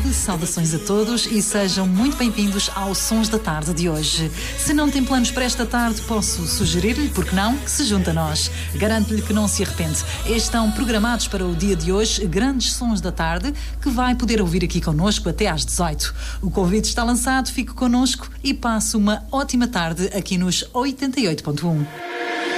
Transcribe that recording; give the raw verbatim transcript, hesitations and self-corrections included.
tarde, saudações a todos e sejam muito bem-vindos ao Sons da Tarde de hoje. Se não tem planos para esta tarde, posso sugerir-lhe, porque não, que se junte a nós. Garanto-lhe que não se arrepende. Estão programados para o dia de hoje grandes Sons da Tarde, que vai poder ouvir aqui connosco até às dezoito. O convite está lançado, fique connosco e passe uma ótima tarde aqui nos oitenta e oito ponto um.